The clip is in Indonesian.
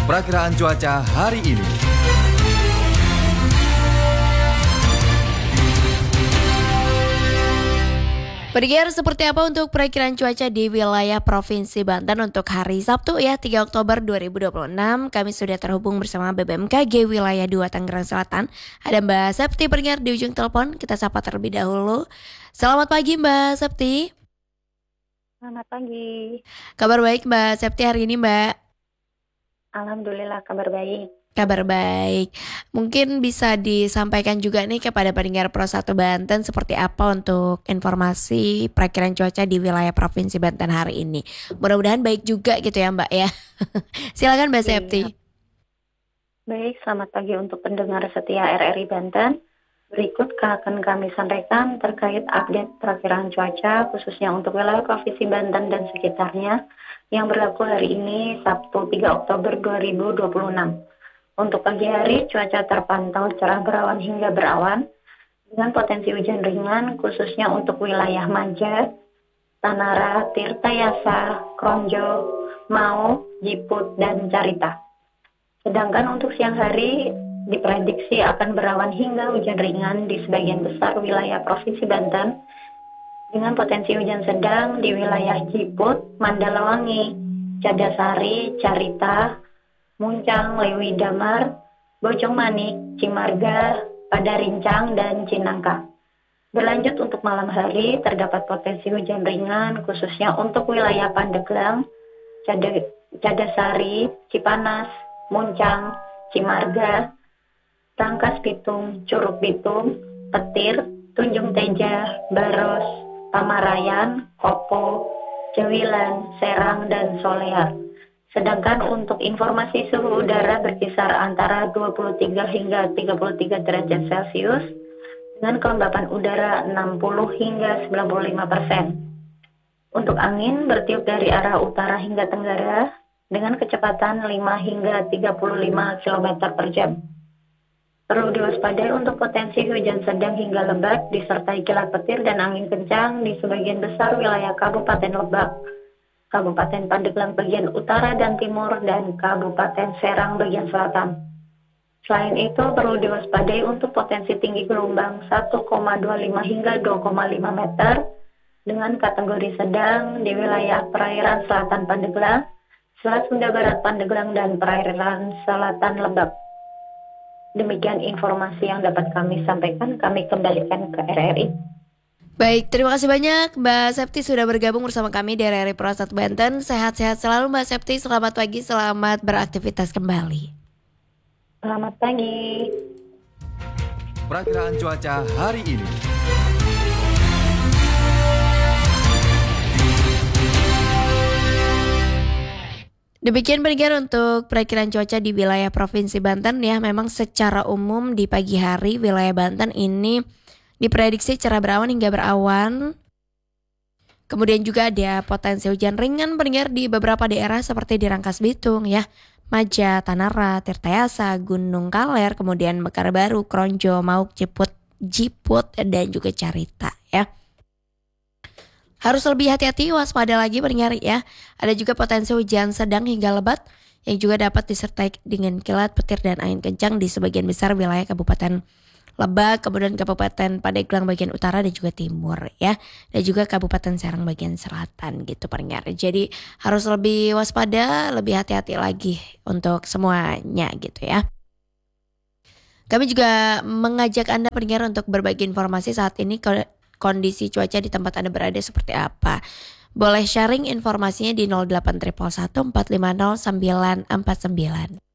Perakiraan cuaca hari ini. Pendengar, seperti apa untuk perakiraan cuaca di wilayah Provinsi Banten untuk hari Sabtu ya 3 Oktober 2026. Kami sudah terhubung bersama BBMKG wilayah 2 Tangerang Selatan. Ada Mbak Septi pendengar di ujung telepon. Kita sapa terlebih dahulu. Selamat pagi Mbak Septi. Selamat pagi. Kabar baik Mbak Septi hari ini Mbak? Alhamdulillah kabar baik. Kabar baik. Mungkin bisa disampaikan juga nih kepada pendengar Pro 1 Banten seperti apa untuk informasi perakiraan cuaca di wilayah Provinsi Banten hari ini. Mudah-mudahan baik juga gitu ya Mbak ya. Silakan Mbak Septi. Baik, selamat pagi untuk pendengar setia RRI Banten. Berikut akan kami sampaikan terkait update perakiraan cuaca khususnya untuk wilayah Provinsi Banten dan sekitarnya yang berlaku hari ini Sabtu 3 Oktober 2026. Untuk pagi hari, cuaca terpantau cerah berawan hingga berawan dengan potensi hujan ringan khususnya untuk wilayah Maja, Tanara, Tirtayasa, Kronjo, Mau, Jiput, dan Carita. Sedangkan untuk siang hari, diprediksi akan berawan hingga hujan ringan di sebagian besar wilayah Provinsi Banten dengan potensi hujan sedang di wilayah Jiput, Mandalawangi, Cadasari, Carita, Muncang, Lewi Damar, Bojong Manik, Cimarga, Padarincang, dan Cinangka. Berlanjut untuk malam hari, terdapat potensi hujan ringan khususnya untuk wilayah Pandeglang, Cadasari, Cipanas, Muncang, Cimarga, Rangkas Bitung, Curug Bitung, Petir, Tunjung Teja, Baros, Pamarayan, Kopo, Jewilan, Serang, dan Solear. Sedangkan untuk informasi suhu udara berkisar antara 23 hingga 33 derajat Celcius dengan kelembapan udara 60 hingga 95%. Untuk angin bertiup dari arah utara hingga tenggara dengan kecepatan 5 hingga 35 km per jam. Perlu diwaspadai untuk potensi hujan sedang hingga lebat disertai kilat petir dan angin kencang di sebagian besar wilayah Kabupaten Lebak, Kabupaten Pandeglang bagian utara dan timur, dan Kabupaten Serang bagian selatan. Selain itu, perlu diwaspadai untuk potensi tinggi gelombang 1,25 hingga 2,5 meter dengan kategori sedang di wilayah perairan selatan Pandeglang, Selat Sunda Barat Pandeglang, dan perairan selatan Lebak. Demikian informasi yang dapat kami sampaikan, kami kembalikan ke RRI. Baik, terima kasih banyak Mbak Septi sudah bergabung bersama kami di RRI Pro 1 Banten. Sehat-sehat selalu Mbak Septi, selamat pagi, selamat beraktivitas kembali. Selamat pagi. Perakiraan cuaca hari ini. Demikian pendengar untuk perakiraan cuaca di wilayah Provinsi Banten ya. Memang secara umum di pagi hari wilayah Banten ini diprediksi cerah berawan hingga berawan. Kemudian juga ada potensi hujan ringan pendengar di beberapa daerah seperti di Rangkas Bitung ya, Maja, Tanara, Tirtayasa, Gunung Kaler, kemudian Mekar Baru, Kronjo, Mauk, Jiput, dan juga Carita ya. Harus lebih hati-hati, waspada lagi pendengar ya. Ada juga potensi hujan sedang hingga lebat yang juga dapat disertai dengan kilat, petir, dan angin kencang di sebagian besar wilayah Kabupaten Lebak, kemudian Kabupaten Pandeglang bagian utara dan juga timur ya, dan juga Kabupaten Serang bagian selatan gitu pendengar. Jadi harus lebih waspada, lebih hati-hati lagi untuk semuanya gitu ya. Kami juga mengajak Anda pendengar untuk berbagi informasi saat ini kondisi cuaca di tempat Anda berada seperti apa. Boleh sharing informasinya di 08 111 450 949.